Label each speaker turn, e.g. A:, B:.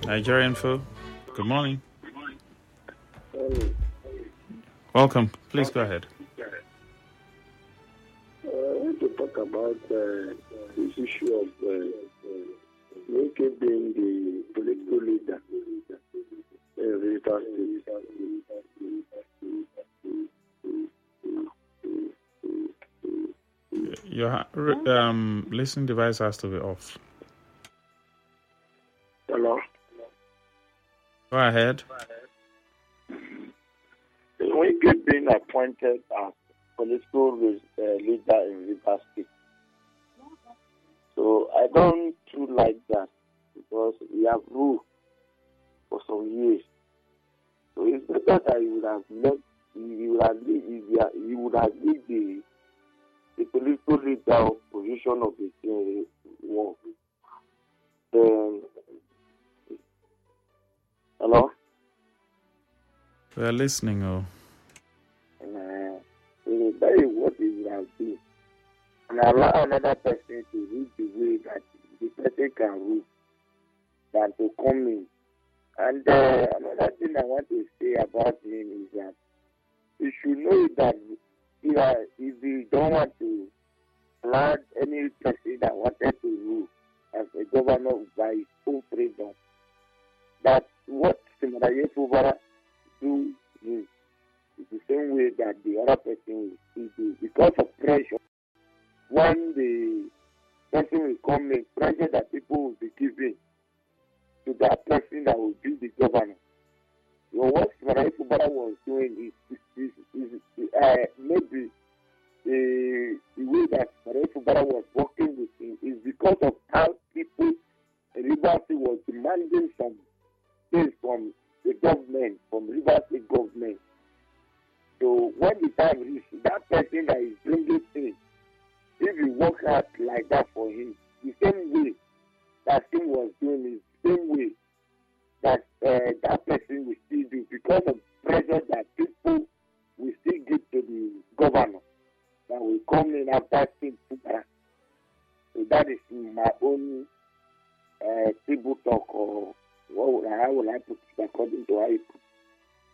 A: Nigerian Info. Good morning.
B: Um,
A: Welcome. Please go ahead.
B: I want to talk about this issue of Wike being the political leader in River State.
A: Your listening device has to be off.
B: Hello?
A: Go ahead.
B: Wike being appointed as political leader in River State. So I don't too like that because we have ruled for some years. So it's better that he would have left, he would have leave the political leader position of the war. Hello?
A: We are listening. Oh.
B: That is what he would have done. And allow another person to rule the way that the person can rule than to come in. And another thing I want to say about him is that he should know that if he don't want to allow any person that wanted to rule as a governor by his own freedom, that what Simadaye Fubara do is the same way that the other person will do because of pressure. When the person will come in, pressure that people will be giving to that person that will be the governor. So what Simadaye Fubara was doing is maybe the way that Simadaye Fubara was working with him is because of how people in Rivers State was demanding some things from the government, from Rivers State government. So when the time reaches, that person that is bringing in, if you work out like that for him, the same way that thing was doing is the same way that that person will still do because of pressure that people will still give to the governor that will come in after things. So that is my own table talk, or how will I put it according to how you put it.